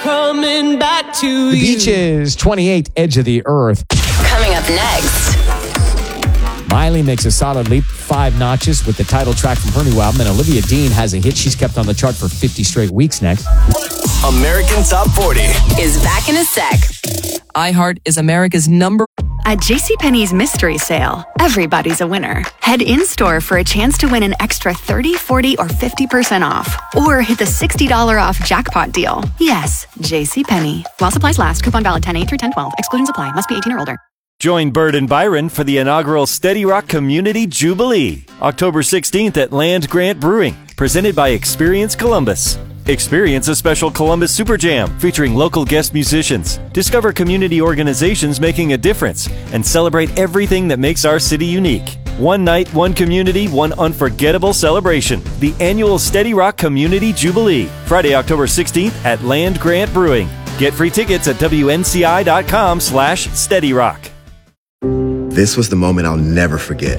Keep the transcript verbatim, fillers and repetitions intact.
Coming back to The you. Beaches, twenty-eight, Edge of the Earth. Coming up next. Miley makes a solid leap five notches with the title track from her new album, and Olivia Dean has a hit she's kept on the chart for fifty straight weeks next. American Top forty is back in a sec. iHeart is America's number. At JCPenney's mystery sale, everybody's a winner. Head in-store for a chance to win an extra thirty, forty, or fifty percent off. Or hit the sixty dollars off jackpot deal. Yes, JCPenney. While supplies last, coupon valid ten eight through ten twelve. Exclusions apply. Must be eighteen or older. Join Bird and Byron for the inaugural Steady Rock Community Jubilee, October sixteenth at Land Grant Brewing, presented by Experience Columbus. Experience a special Columbus Super Jam featuring local guest musicians. Discover community organizations making a difference and celebrate everything that makes our city unique. One night, one community, one unforgettable celebration. The annual Steady Rock Community Jubilee, Friday, October sixteenth at Land Grant Brewing. Get free tickets at W N C I dot com slash Steady Rock. This was the moment I'll never forget.